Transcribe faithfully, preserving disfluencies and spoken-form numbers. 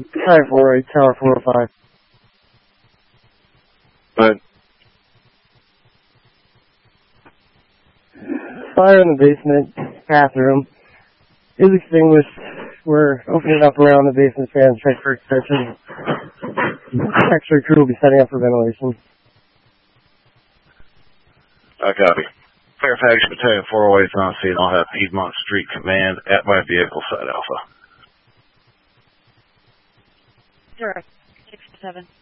Hi, four eight, Tower four oh five. But fire in the basement bathroom is extinguished. We're opening up around the basement fan, check for extension. X-ray crew will be setting up for ventilation. I copy. Fairfax Battalion four oh eight on scene. I'll have Piedmont Street Command at my vehicle site Alpha. Zero, six, seven.